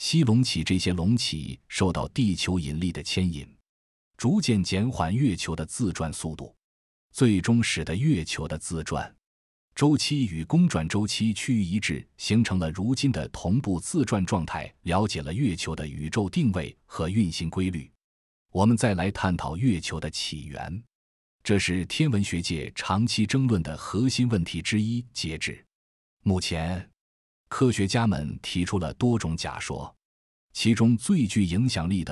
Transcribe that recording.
吸隆起这些隆起受到地球引力的牵引，逐渐减缓月球的自转速度，最终使得月球的自转周期与公转周期趋于一致，形成了如今的同步自转状态，了解了月球的宇宙定位和运行规律。我们再来探讨月球的起源，这是天文学界长期争论的核心问题之一。截至目前，科学家们提出了多种假说，其中最具影响力的